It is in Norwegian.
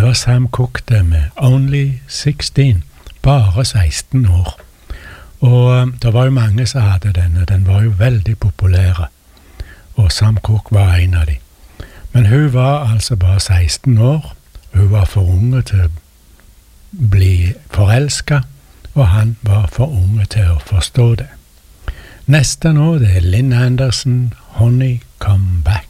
var Sam Cooke det med Only 16, bare 16 år. Og det var jo mange som hadde denne, den var jo veldig populær, og Sam Cooke var en av de. Men hun var altså bare 16 år, hun var for unge til å bli forelsket, og han var for unge til å forstå det. Neste nå, det er Lynn Anderson, Honey Come Back.